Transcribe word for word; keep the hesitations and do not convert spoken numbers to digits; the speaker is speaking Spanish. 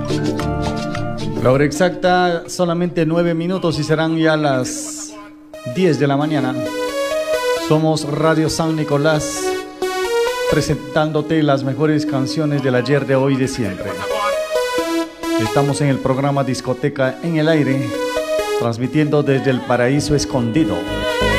La hora exacta, solamente nueve minutos y serán ya las diez de la mañana. Somos Radio San Nicolás, presentándote las mejores canciones del ayer, de hoy, de siempre. Estamos en el programa Discoteca en el Aire, transmitiendo desde el Paraíso Escondido.